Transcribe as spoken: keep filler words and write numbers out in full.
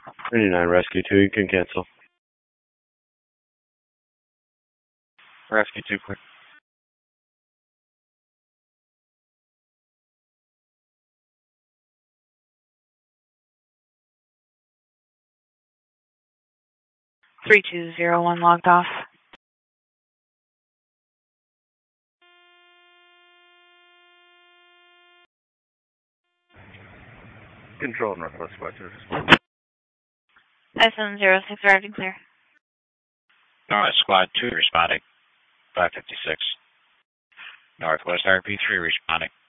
thirty-nine Rescue two, you can cancel. Rescue two, clear. three two zero one logged off. Control Northwest Squad two. S seven zero six arrived and clear. Northwest Squad two responding. five fifty-six. Northwest R P three responding.